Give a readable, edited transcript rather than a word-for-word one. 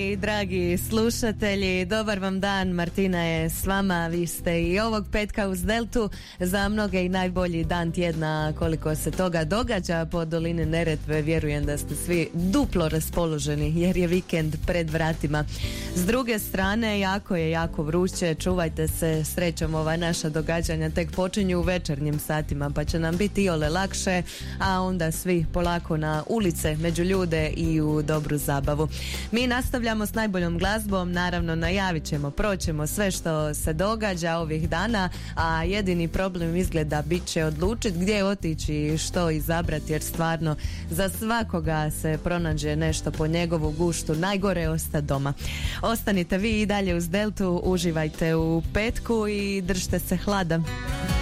I dragi slušatelji, dobar vam dan, Martina je s vama, vi ste i ovog petka uz Deltu, za mnoge i najbolji dan tjedna koliko se toga događa po dolini Neretve, vjerujem da ste svi duplo raspoloženi jer je vikend pred vratima. S druge strane, jako vruće, čuvajte se, srećom ova naša događanja tek počinju u večernjim satima pa će nam biti iole lakše, a onda svi polako na ulice, među ljude i u dobru zabavu. Mi nastavljamo s najboljom glazbom, naravno najavit ćemo, proćemo sve što se događa ovih dana, a jedini problem izgleda bit će odlučiti gdje otići i što izabrati, jer stvarno za svakoga se pronađe nešto po njegovu guštu, najgore je ostati doma. Ostanite vi i dalje uz Deltu, uživajte u petku i držite se hlada.